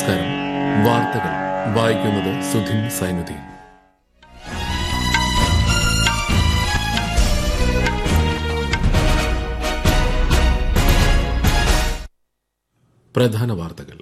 നമസ്കാരം. വാർത്തകൾ വായിക്കുന്നത് സുധിൻ സൈനുദ്ദീൻ. പ്രധാന വാർത്തകൾ.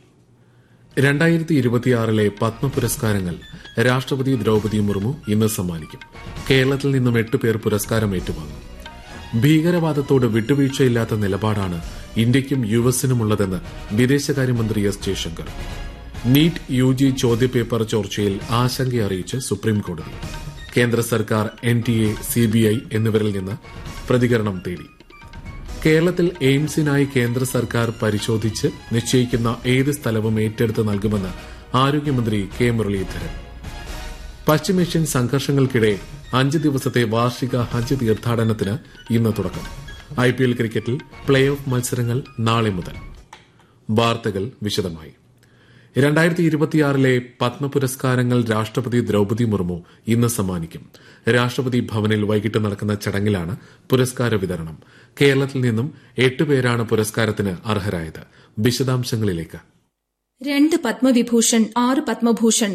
2026 പത്മ പുരസ്കാരങ്ങൾ രാഷ്ട്രപതി ദ്രൌപദി മുർമു ഇന്ന് സമ്മാനിക്കും. കേരളത്തിൽ നിന്നും 8 പേർ പുരസ്കാരം ഏറ്റുവാങ്ങും. ഭീകരവാദത്തോട് വിട്ടുവീഴ്ചയില്ലാത്ത നിലപാടാണ് ഇന്ത്യയ്ക്കും യുഎസിനുമുള്ളതെന്ന് വിദേശകാര്യമന്ത്രി എസ് ജയശങ്കർ. നീറ്റ് യുജി ചോദ്യപേപ്പർ ചോർച്ചയിൽ ആശങ്കയറിയിച്ച് സുപ്രീംകോടതി. കേന്ദ്ര സർക്കാർ എൻടിഎ, സിബിഐ എന്നിവരിൽ നിന്ന് പ്രതികരണം തേടി. കേരളത്തിൽ എയിംസിനായി കേന്ദ്ര സർക്കാർ പരിശോധിച്ച് നിശ്ചയിക്കുന്ന ഏത് സ്ഥലവും ഏറ്റെടുത്ത് നൽകുമെന്ന് ആരോഗ്യമന്ത്രി കെ മുരളീധരൻ. പശ്ചിമേഷ്യൻ സംഘർഷങ്ങൾക്കിടെ 5 ദിവസത്തെ വാർഷിക ഹജ്ജ് തീർത്ഥാടനത്തിന് ഇന്ന് തുടക്കം. ഐപിഎൽ ക്രിക്കറ്റിൽ പ്ലേ ഓഫ് മത്സരങ്ങൾ നാളെ മുതൽ. വാർത്തകൾ വിശദമായി. 2026 പത്മ പുരസ്കാരങ്ങൾ രാഷ്ട്രപതി ദ്രൌപദി മുർമു ഇന്ന് സമ്മാനിക്കും. രാഷ്ട്രപതി ഭവനിൽ വൈകിട്ട് നടക്കുന്ന ചടങ്ങിലാണ് പുരസ്കാര വിതരണം. കേരളത്തിൽ നിന്നും 8 പേരാണ് പുരസ്കാരത്തിന് അർഹരായത്. വിശദാംശങ്ങളിലേക്ക്. 2 പത്മവിഭൂഷൺ, 6 പത്മഭൂഷൺ,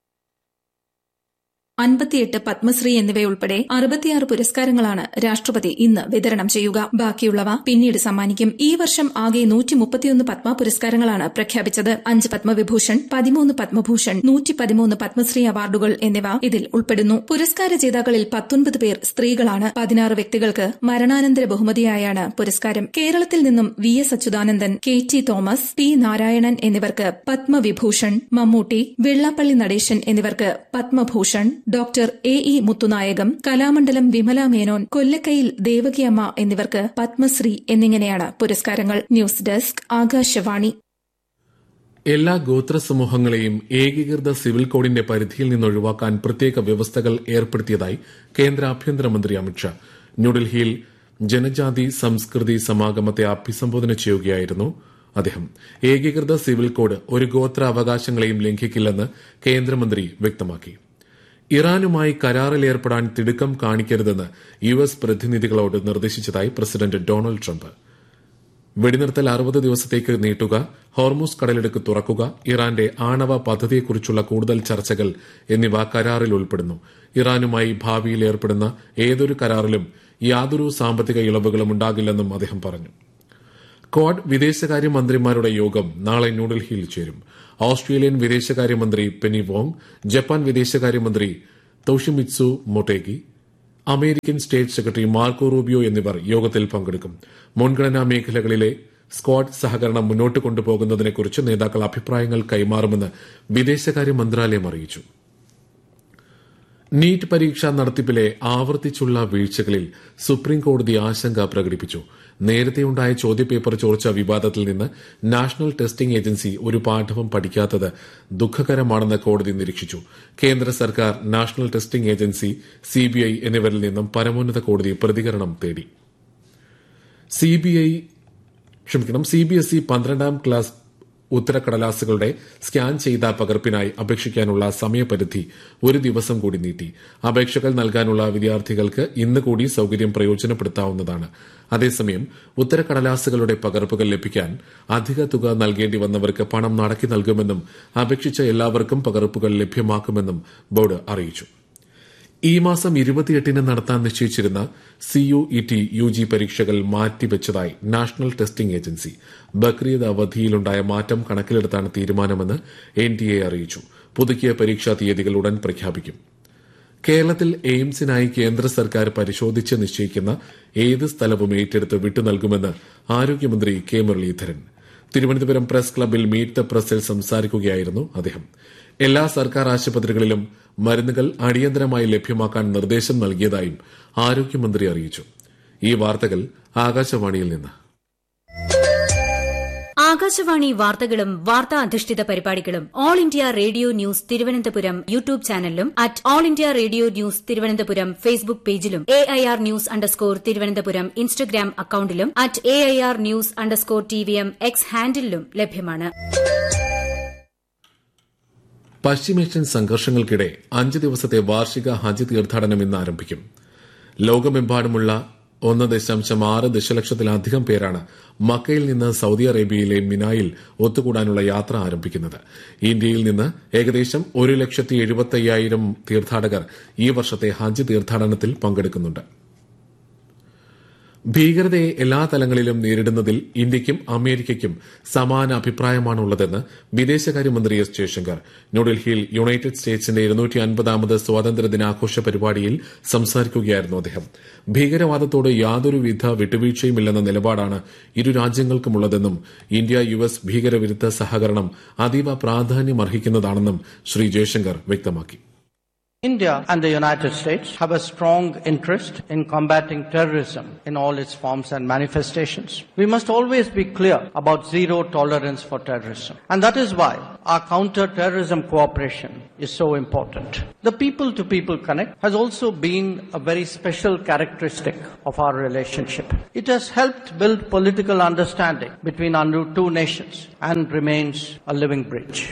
58 പത്മശ്രീ എന്നിവയുൾപ്പെടെ 66 പുരസ്കാരങ്ങളാണ് രാഷ്ട്രപതി ഇന്ന് വിതരണം ചെയ്യുക. ബാക്കിയുള്ളവ പിന്നീട് സമ്മാനിക്കും. ഈ വർഷം ആകെ 131 പത്മ പുരസ്കാരങ്ങളാണ് പ്രഖ്യാപിച്ചത്. 5 പത്മവിഭൂഷൺ, 13 പത്മഭൂഷൺ, 113 പത്മശ്രീ അവാർഡുകൾ എന്നിവ ഇതിൽ ഉൾപ്പെടുന്നു. പുരസ്കാര ജേതാക്കളിൽ 19 പേർ സ്ത്രീകളാണ്. 16 വ്യക്തികൾക്ക് മരണാനന്തര ബഹുമതിയായാണ് പുരസ്കാരം. കേരളത്തിൽ നിന്നും V S Achuthanandan, K T Thomas, P Narayanan എന്നിവർക്ക് പത്മവിഭൂഷൺ, മമ്മൂട്ടി, വെള്ളാപ്പള്ളി നടേശൻ എന്നിവർക്ക് Padma Bhushan, doctor A E Muthunayagam, Kalamandalam Vimala Menon, Kollakkayil Devakiamma എന്നിവർക്ക് പത്മശ്രീ എന്നിങ്ങനെയാണ് പുരസ്കാരങ്ങൾ. News desk, Akashvani. എല്ലാ ഗോത്ര സമൂഹങ്ങളെയും ഏകീകൃത സിവിൽ കോഡിന്റെ പരിധിയിൽ നിന്ന് ഒഴിവാക്കാൻ പ്രത്യേക വ്യവസ്ഥകൾ ഏർപ്പെടുത്തിയതായി കേന്ദ്ര ആഭ്യന്തരമന്ത്രി അമിത്ഷാ. ന്യൂഡൽഹിയിൽ ജനജാതി സംസ്കൃതി സമാഗമത്തെ അഭിസംബോധന ചെയ്യുകയായിരുന്നു അദ്ദേഹം. ഏകീകൃത സിവിൽ കോഡ് ഒരു ഗോത്ര അവകാശങ്ങളെയും ലംഘിക്കില്ലെന്ന് കേന്ദ്രമന്ത്രി വ്യക്തമാക്കി. ഇറാനുമായി കരാറിലേർപ്പെടാൻ തിടുക്കം കാണിക്കരുതെന്ന് യുഎസ് പ്രതിനിധികളോട് നിർദ്ദേശിച്ചതായി പ്രസിഡന്റ് ഡൊണാൾഡ് ട്രംപ്. വെടിനിർത്തൽ 60 ദിവസത്തേക്ക് നീട്ടുക, ഹോർമുസ് കടലിടുക്ക് തുറക്കുക, ഇറാന്റെ ആണവ പദ്ധതിയെക്കുറിച്ചുള്ള കൂടുതൽ ചർച്ചകൾ എന്നിവ കരാറിൽ ഉൾപ്പെടുന്നു. ഇറാനുമായി ഭാവിയിൽ ഏർപ്പെടുന്ന ഏതൊരു കരാറിലും യാതൊരു സാമ്പത്തിക ഇളവുകളും ഉണ്ടാകില്ലെന്നും അദ്ദേഹം പറഞ്ഞു. ക്വാഡ് വിദേശകാര്യമന്ത്രിമാരുടെ യോഗം നാളെ ന്യൂഡൽഹിയിൽ ചേരും. ഓസ്ട്രേലിയൻ വിദേശകാര്യമന്ത്രി പെനി വോങ്, ജപ്പാൻ വിദേശകാര്യമന്ത്രി തോഷിമിത്സു Motegi, American state secretary Marco Rubio എന്നിവർ യോഗത്തിൽ പങ്കെടുക്കും. മുൻഗണനാ മേഖലകളിലെ സ്ക്വാഡ് സഹകരണം മുന്നോട്ട് കൊണ്ടുപോകുന്നതിനെക്കുറിച്ച് നേതാക്കൾ അഭിപ്രായങ്ങൾ കൈമാറുമെന്ന് വിദേശകാര്യ മന്ത്രാലയം അറിയിച്ചു. നീറ്റ് പരീക്ഷാ നടത്തിപ്പിലെ ആവർത്തിച്ചുള്ള വീഴ്ചകളിൽ സുപ്രീംകോടതി ആശങ്ക പ്രകടിപ്പിച്ചു. നേരത്തെയുണ്ടായ ചോദ്യപേപ്പർ ചോർച്ച വിവാദത്തിൽ നിന്ന് നാഷണൽ ടെസ്റ്റിംഗ് ഏജൻസി ഒരു പാഠവും പഠിക്കാത്തത് ദുഃഖകരമാണെന്ന് കോടതി നിരീക്ഷിച്ചു. കേന്ദ്ര സർക്കാർ, നാഷണൽ ടെസ്റ്റിംഗ് ഏജൻസി, സിബിഐ എന്നിവരിൽ നിന്നും പരമോന്നത കോടതി പ്രതികരണം തേടി. സിബിഎസ്ഇ 12ാം ക്ലാസ് ഉത്തരക്കടലാസുകളുടെ സ്കാൻ ചെയ്ത പകർപ്പിനായി അപേക്ഷിക്കാനുള്ള സമയപരിധി 1 ദിവസം കൂടി നീട്ടി. അപേക്ഷകൾ നൽകാനുള്ള വിദ്യാർത്ഥികൾക്ക് ഇന്ന് കൂടി സൌകര്യം പ്രയോജനപ്പെടുത്താവുന്നതാണ്. അതേസമയം ഉത്തരക്കടലാസുകളുടെ പകർപ്പുകൾ ലഭിക്കാൻ അധിക തുക നൽകേണ്ടി വന്നവർക്ക് പണം മടക്കി നൽകുമെന്നും അപേക്ഷിച്ച എല്ലാവർക്കും പകർപ്പുകൾ ലഭ്യമാക്കുമെന്നും ബോർഡ് അറിയിച്ചു. ഈ മാസം 28-ന് നടത്താൻ നിശ്ചയിച്ചിരുന്ന സിയുഇടി യുജി പരീക്ഷകൾ മാറ്റിവച്ചതായി നാഷണൽ ടെസ്റ്റിംഗ് ഏജൻസി. ബക്രീദ് അവധിയിലുണ്ടായ മാറ്റം കണക്കിലെടുത്താണ് തീരുമാനമെന്ന് എൻടിഎ അറിയിച്ചു. പുതുക്കിയ പരീക്ഷാ തീയതികൾ ഉടൻ പ്രഖ്യാപിക്കും. കേരളത്തിൽ എയിംസിനായി കേന്ദ്ര സർക്കാർ പരിശോധിച്ച് നിശ്ചയിക്കുന്ന ഏത് സ്ഥലവും ഏറ്റെടുത്ത് വിട്ടു നൽകുമെന്ന് ആരോഗ്യമന്ത്രി കെ മുരളീധരൻ. തിരുവനന്തപുരം പ്രസ് ക്ലബിൽ മീറ്റ് ദ പ്രസിൽ സംസാരിക്കുകയായിരുന്നു അദ്ദേഹം. എല്ലാ സർക്കാർ ആശുപത്രികളിലും മരുന്നുകൾ അടിയന്തരമായി ലഭ്യമാക്കാൻ നിർദ്ദേശം നൽകിയതായും ആരോഗ്യമന്ത്രി അറിയിച്ചു. ഈ വാർത്തകൾ ആകാശവാണിയിൽ നിന്ന്. ആകാശവാണി വാർത്തകളും വാർത്താ അധിഷ്ഠിത പരിപാടികളും all India radio news Thiruvananthapuram YouTube ചാനലിലും @all India radio news Thiruvananthapuram Facebook പേജിലും AIR ന്യൂസ് തിരുവനന്തപുരം ഇൻസ്റ്റഗ്രാം അക്കൌണ്ടിലും @AIR ന്യൂസ് TVM X ഹാൻഡിലും ലഭ്യമാണ്. പശ്ചിമേഷ്യൻ സംഘർഷങ്ങൾക്കിടെ 5 ദിവസത്തെ വാർഷിക ഹജ്ജ് തീർത്ഥാടനം ഇന്ന് ആരംഭിക്കും. ലോകമെമ്പാടുമുള്ള 1.6 ദശലക്ഷത്തിലധികം പേരാണ് മക്കയിൽ നിന്ന് സൌദി അറേബ്യയിലെ മിനായിൽ ഒത്തുകൂടാനുള്ള യാത്ര ആരംഭിക്കുന്നത്. ഇന്ത്യയിൽ നിന്ന് ഏകദേശം 1,70,75,000 തീർത്ഥാടകർ ഈ വർഷത്തെ ഹജ്ജ് തീർത്ഥാടനത്തിൽ പങ്കെടുക്കുന്നുണ്ട്. ഭീകരതയെ എല്ലാ തലങ്ങളിലും നേരിടുന്നതിൽ ഇന്ത്യയ്ക്കും അമേരിക്കയ്ക്കും സമാന അഭിപ്രായമാണുള്ളതെന്ന് വിദേശകാര്യമന്ത്രി എസ് ജയശങ്കർ ന്യൂഡൽഹിയിൽ യുണൈറ്റഡ് സ്റ്റേറ്റ്സിന്റെ 250ാമത് സ്വാതന്ത്ര്യദിനാഘോഷ പരിപാടിയിൽ സംസാരിക്കുകയായിരുന്നു അദ്ദേഹം. ഭീകരവാദത്തോട് യാതൊരുവിധ വിട്ടുവീഴ്ചയുമില്ലെന്ന നിലപാടാണ് ഇരു രാജ്യങ്ങൾക്കുമുള്ളതെന്നും ഇന്ത്യ US ഭീകരവിരുദ്ധ സഹകരണം അതീവ പ്രാധാന്യമർഹിക്കുന്നതാണെന്നും ശ്രീ ജയശങ്കർ വ്യക്തമാക്കി. India and the United States have a strong interest in combating terrorism in all its forms and manifestations. We must always be clear about zero tolerance for terrorism. And that is why our counter-terrorism cooperation is so important. The people-to-people connect has also been a very special characteristic of our relationship. It has helped build political understanding between our two nations and remains a living bridge.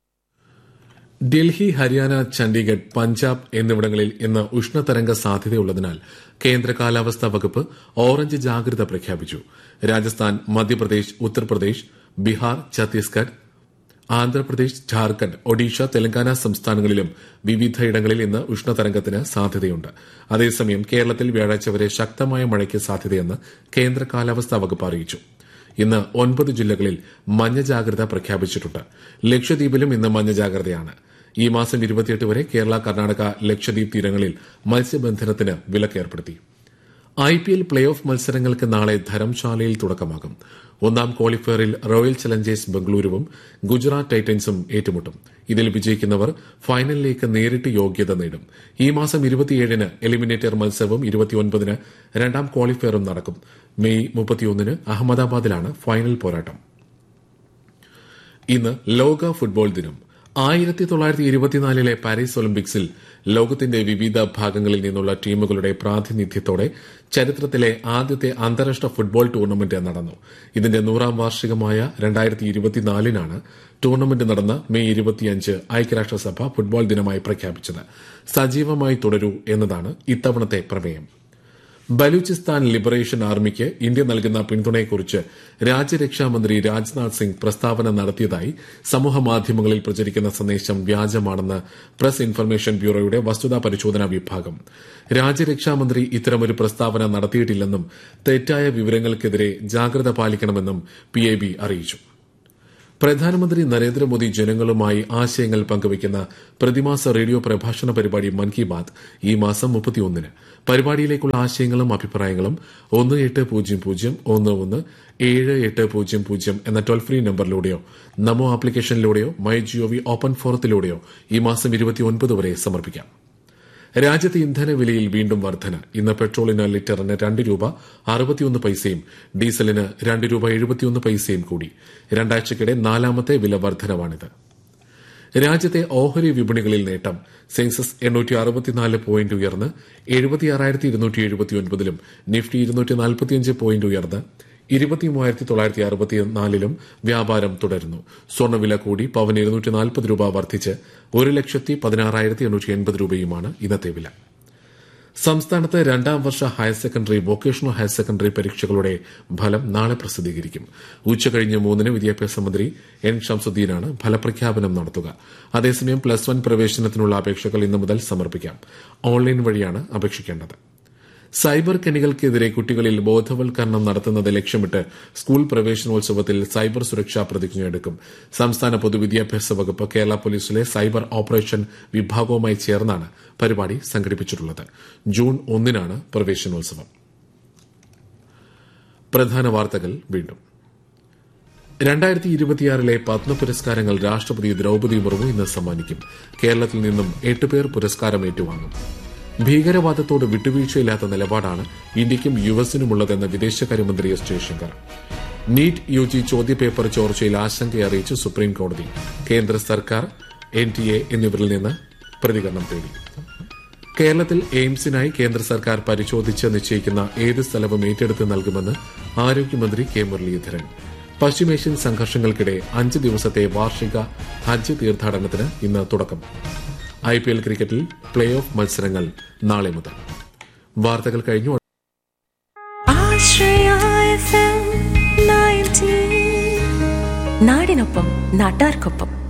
Delhi, Haryana, Chandigarh, Punjab എന്നിവിടങ്ങളിൽ ഇന്ന് ഉഷ്ണതരംഗ സാധ്യതയുള്ളതിനാൽ കേന്ദ്ര കാലാവസ്ഥാ വകുപ്പ് orange ജാഗ്രത പ്രഖ്യാപിച്ചു. രാജസ്ഥാൻ, മധ്യപ്രദേശ്, ഉത്തർപ്രദേശ്, ബീഹാർ, ഛത്തീസ്ഗഡ്, ആന്ധ്രാപ്രദേശ്, ഝാർഖണ്ഡ്, ഒഡീഷ, തെലങ്കാന സംസ്ഥാനങ്ങളിലും വിവിധയിടങ്ങളിൽ ഇന്ന് ഉഷ്ണതരംഗത്തിന് സാധ്യതയുണ്ട്. അതേസമയം കേരളത്തിൽ വ്യാഴാഴ്ച വരെ ശക്തമായ മഴയ്ക്ക് സാധ്യതയെന്ന് കേന്ദ്ര കാലാവസ്ഥാ വകുപ്പ് അറിയിച്ചു. ഇന്ന് 9 ജില്ലകളിൽ മഞ്ഞ ജാഗ്രത പ്രഖ്യാപിച്ചിട്ടുണ്ട്. ലക്ഷദ്വീപിലും ഇന്ന് മഞ്ഞ ജാഗ്രതയാണ്. ഈ മാസം 28 വരെ കേരള, കർണാടക, ലക്ഷദ്വീപ് തീരങ്ങളിൽ മത്സ്യബന്ധനത്തിന് വിലക്കേർപ്പെടുത്തി. IPL പ്ലേ ഓഫ് മത്സരങ്ങൾക്ക് നാളെ ധരംശാലയിൽ തുടക്കമാകും. 1ാം ക്വാളിഫയറിൽ റോയൽ ചലഞ്ചേഴ്സ് ബംഗളൂരുവും ഗുജറാത്ത് ടൈറ്റൻസും ഏറ്റുമുട്ടും. ഇതിൽ വിജയിക്കുന്നവർ ഫൈനലിലേക്ക് നേരിട്ട് യോഗ്യത നേടും. ഈ മാസം 27-ന് എലിമിനേറ്റർ മത്സരവും 29-ന് 2ാം ക്വാളിഫയറും നടക്കും. മെയ് 31-ന് അഹമ്മദാബാദിലാണ് ഫൈനൽ പോരാട്ടം. ഇന്ന് ലോക ഫുട്ബോൾ ദിനം. 1924 പാരീസ് ഒളിമ്പിക്സിൽ ലോകത്തിന്റെ വിവിധ ഭാഗങ്ങളിൽ നിന്നുള്ള ടീമുകളുടെ പ്രാതിനിധ്യത്തോടെ ചരിത്രത്തിലെ ആദ്യത്തെ അന്താരാഷ്ട്ര ഫുട്ബോൾ ടൂർണമെന്റ് നടന്നു. ഇതിന്റെ 100ാം വാർഷികമായ 2024-നാണ് ടൂർണമെന്റ് നടന്ന മെയ് 25 ഐക്യരാഷ്ട്രസഭ ഫുട്ബോൾ ദിനമായി പ്രഖ്യാപിച്ചത്. സജീവമായി തുടരൂ എന്നതാണ് ഇത്തവണത്തെ പ്രമേയം. ബലൂചിസ്ഥാൻ ലിബറേഷൻ ആർമിക്ക് ഇന്ത്യ നൽകുന്ന പിന്തുണയെക്കുറിച്ച് രാജ്യരക്ഷാമന്ത്രി രാജ്നാഥ് സിംഗ് പ്രസ്താവന നടത്തിയതായി സമൂഹമാധ്യമങ്ങളിൽ പ്രചരിക്കുന്ന സന്ദേശം വ്യാജമാണെന്ന് പ്രസ് ഇൻഫർമേഷൻ ബ്യൂറോയുടെ വസ്തുതാ പരിശോധനാ വിഭാഗം. രാജ്യരക്ഷാമന്ത്രി ഇത്തരമൊരു പ്രസ്താവന നടത്തിയിട്ടില്ലെന്നും തെറ്റായ വിവരങ്ങൾക്കെതിരെ ജാഗ്രത പാലിക്കണമെന്നും PIB അറിയിച്ചു. പ്രധാനമന്ത്രി നരേന്ദ്രമോദി ജനങ്ങളുമായി ആശയങ്ങൾ പങ്കുവയ്ക്കുന്ന പ്രതിമാസ റേഡിയോ പ്രഭാഷണ പരിപാടി മൻ കി ബാത് ഈ മാസം 31-ന്. പരിപാടിയിലേക്കുള്ള ആശയങ്ങളും അഭിപ്രായങ്ങളും 1800117800 എന്ന toll free നമ്പറിലൂടെയോ Namo ആപ്ലിക്കേഷനിലൂടെയോ my G O V open ഫോറത്തിലൂടെയോ ഈ മാസം 29 വരെ സമർപ്പിക്കാം. രാജ്യത്ത് ഇന്ധനവിലയിൽ വീണ്ടും വർധന. ഇന്ന് പെട്രോളിന് ലിറ്ററിന് 2 രൂപ 61 പൈസയും ഡീസലിന് 2 രൂപ 71 പൈസയും കൂടി. രണ്ടാഴ്ചയ്ക്കിടെ 4ാമത്തെ വില വർധനവാണിത്. രാജ്യത്തെ ഓഹരി വിപണികളിൽ നേട്ടം. സെൻസസ് 864 പോയിന്റ് ഉയർന്ന് 76,279-ലും നിഫ്റ്റി 245 പോയിന്റ് ഉയർന്ന് 23,964-ലും വ്യാപാരം തുടരുന്നു. സ്വർണ്ണവില കൂടി. പവന് 240 രൂപ വർദ്ധിച്ച് 1,16,880 രൂപയുമാണ് ഇന്നത്തെ വില. സംസ്ഥാനത്ത് 2ാം വർഷ higher secondary, vocational higher secondary പരീക്ഷകളുടെ ഫലം നാളെ പ്രസിദ്ധീകരിക്കും. ഉച്ചകഴിഞ്ഞ് 3-ന് വിദ്യാഭ്യാസ മന്ത്രി N. ഷംസുദ്ദീനാണ് ഫലപ്രഖ്യാപനം നടത്തുക. അതേസമയം +1 പ്രവേശനത്തിനുള്ള അപേക്ഷകൾ ഇന്നു മുതൽ സമർപ്പിക്കാം. ഓൺലൈൻ വഴിയാണ് അപേക്ഷിക്കേണ്ടത്. സൈബർ കെണികൾക്കെതിരെ കുട്ടികളിൽ ബോധവൽക്കരണം നടത്തുന്നത് ലക്ഷ്യമിട്ട് സ്കൂൾ പ്രവേശനോത്സവത്തിൽ സൈബർ സുരക്ഷാ പ്രതിജ്ഞയെടുക്കും. സംസ്ഥാന പൊതുവിദ്യാഭ്യാസ വകുപ്പ് കേരള പോലീസിലെ സൈബർ ഓപ്പറേഷൻ വിഭാഗവുമായി ചേർന്നാണ് പരിപാടി സംഘടിപ്പിച്ചിട്ടുള്ളത്. ജൂൺ 1-നാണ് പ്രവേശനോത്സവം. പ്രധാന വാർത്തകൾ വീണ്ടും. 2026 പത്മ പുരസ്കാരങ്ങൾ രാഷ്ട്രപതി ദ്രൌപദി മുർമു ഇന്ന് സമ്മാനിക്കും. കേരളത്തിൽ നിന്നും 8 പേർ പുരസ്കാരം ഏറ്റുവാങ്ങും. ഭീകരവാദത്തോട് വിട്ടുവീഴ്ചയില്ലാത്ത നിലപാടാണ് ഇന്ത്യയ്ക്കും യുഎസിനുമുള്ളതെന്ന് വിദേശകാര്യമന്ത്രി എസ് ജയശങ്കർ. നീറ്റ് UG ചോദ്യപേപ്പർ ചോർച്ചയിൽ ആശങ്കയറിയിച്ച് സുപ്രീംകോടതി. കേന്ദ്ര സർക്കാർ, NTA എന്നിവരിൽ നിന്ന് പ്രതികരണം തേടി. കേരളത്തിൽ എയിംസിനായി കേന്ദ്ര സർക്കാർ പരിശോധിച്ച് നിശ്ചയിക്കുന്ന ഏത് സ്ഥലവും ഏറ്റെടുത്ത് നൽകുമെന്ന് ആരോഗ്യമന്ത്രി കെ മുരളീധരൻ. പശ്ചിമേഷ്യൻ സംഘർഷങ്ങൾക്കിടെ 5 ദിവസത്തെ വാർഷിക ഹജ്ജ് തീർത്ഥാടനത്തിന് ഇന്ന് തുടക്കം. IPL ക്രിക്കറ്റിൽ പ്ലേ ഓഫ് മത്സരങ്ങൾ നാളെ മുതൽ. വാർത്തകൾ കഴിഞ്ഞു. നാടിനൊപ്പം നാട്ടാർക്കൊപ്പം.